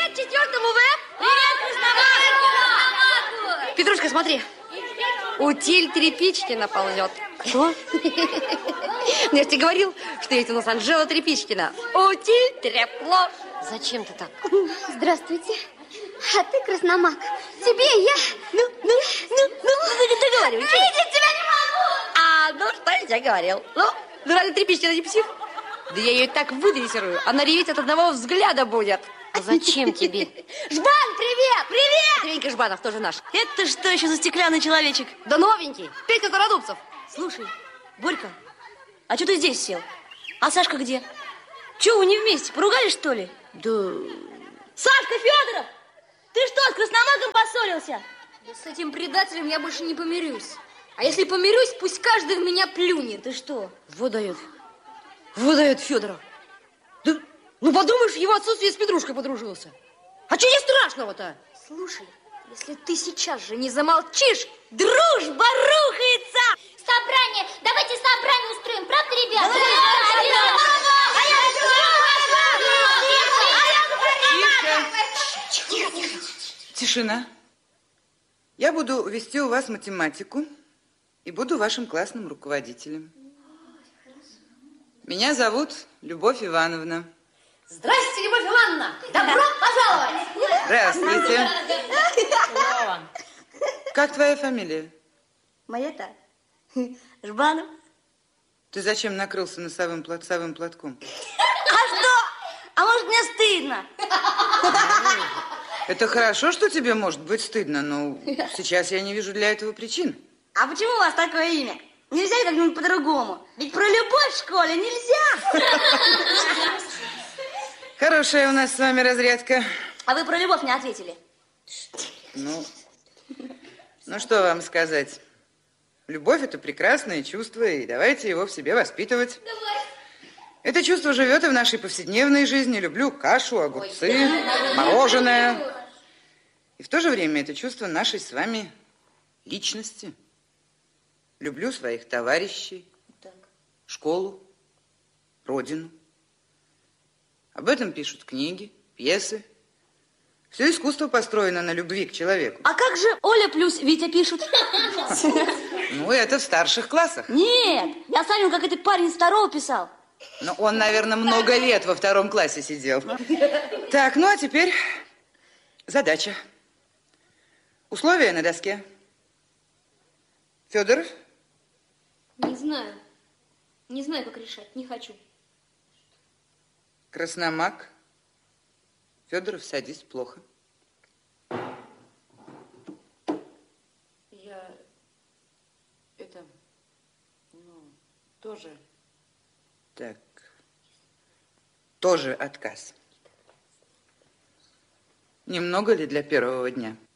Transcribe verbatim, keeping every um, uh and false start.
Привет четвертому В. Привет, Красномаку. Петрушка, смотри. Утиль Тряпичкина ползет. Кто? Ну, я же тебе говорил, что есть у нас Анжела Тряпичкина. Утиль трепло. Зачем ты так? Здравствуйте. А ты, Красномак, тебе я... Ну, ну, ну, ну, ну, не договаривай. Видеть тебя не могу. А, ну, что я тебе говорил? Ну, ну, разве Тряпичкина не псих? Да я ее так выдрессирую, она реветь от одного взгляда будет. А зачем тебе? Жбан, привет! Привет! Петенька Жбанов, тоже наш. Это что еще за стеклянный человечек? Да новенький, Петя Стародубцев. Слушай, Борька, а что ты здесь сел? А Сашка где? Че, вы не вместе, поругались, что ли? Да... Сашка Федоров! Ты что, с Красномаком поссорился? Да с этим предателем я больше не помирюсь. А если помирюсь, пусть каждый в меня плюнет. Ты что? Вот дает. Вот дает Федоров. Да, ну подумаешь, в его отсутствие с Петрушкой подружился. А что не страшного-то? Слушай, если ты сейчас же не замолчишь, дружба рухается! Собрание! Давайте собрание устроим, правда, ребята? Тихо. Тишина. Я буду вести у вас математику и буду вашим классным руководителем. Меня зовут Любовь Ивановна. Здрасте, Любовь Ивановна! Добро пожаловать! Здравствуйте. Как твоя фамилия? Моя-то? Жбанов. Ты зачем накрылся носовым платцовым платком? А что? А может, мне стыдно? Это хорошо, что тебе может быть стыдно, но сейчас я не вижу для этого причин. А почему у вас такое имя? Нельзя как-нибудь по-другому? Ведь про любовь в школе нельзя. Хорошая у нас с вами разрядка. А вы про любовь не ответили. Ну, ну что вам сказать? Любовь – это прекрасное чувство, и давайте его в себе воспитывать. Давай. Это чувство живет и в нашей повседневной жизни. Люблю кашу, огурцы, мороженое. И в то же время это чувство нашей с вами личности. Люблю своих товарищей, Так. школу, родину. Об этом пишут книги, пьесы. Все искусство построено на любви к человеку. А как же Оля плюс Витя пишут? Ну, это в старших классах. Нет, я сам, как этот парень старого писал. Но он, наверное, много лет во втором классе сидел. Так, ну а теперь задача. Условия на доске. Федоров? Не знаю. Не знаю, как решать. Не хочу. Красномак. Федоров, садись, плохо. Я... Это... Ну, тоже... Так. Тоже отказ. Немного ли для первого дня?